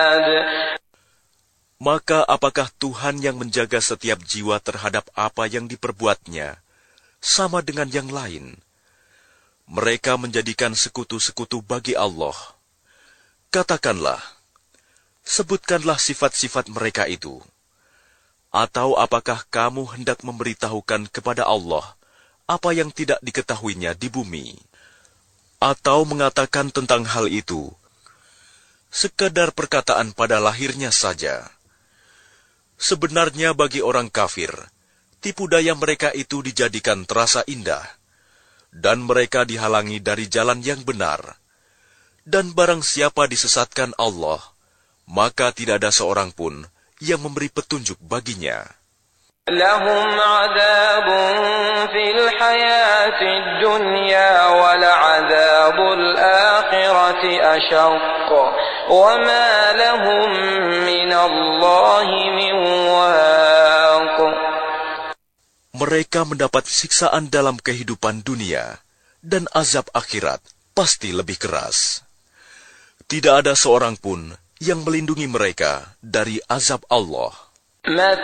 Maka apakah Tuhan yang menjaga setiap jiwa terhadap apa yang diperbuatnya, sama dengan yang lain? Mereka menjadikan sekutu-sekutu bagi Allah. Katakanlah, sebutkanlah sifat-sifat mereka itu. Atau apakah kamu hendak memberitahukan kepada Allah apa yang tidak diketahuinya di bumi? Atau mengatakan tentang hal itu sekadar perkataan pada lahirnya saja? Sebenarnya bagi orang kafir, tipu daya mereka itu dijadikan terasa indah, dan mereka dihalangi dari jalan yang benar. Dan barang siapa disesatkan Allah, maka tidak ada seorang pun yang memberi petunjuk baginya. Lahum adabun fil hayatid dunya wal adabul akhirati asyaq wa ma lahum minallahi min waq. Mereka mendapat siksaan dalam kehidupan dunia, dan azab akhirat pasti lebih keras. Tidak ada seorang pun yang melindungi mereka dari azab Allah.